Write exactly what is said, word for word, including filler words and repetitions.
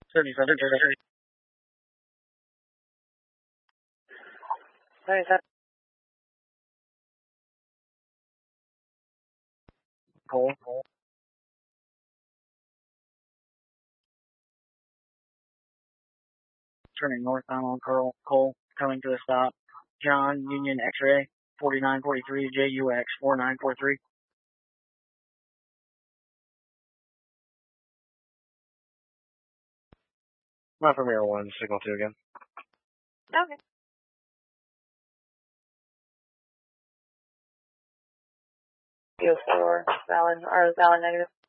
thirty-seven, thirty-seven. thirty-seven. Cole, Cole. Turning northbound on Cole, Cole, coming to a stop. John, Union X-ray, forty-nine forty-three, J U X, four nine four three. Not from Air one, signal two again. Okay. U four, valid, or valid negative.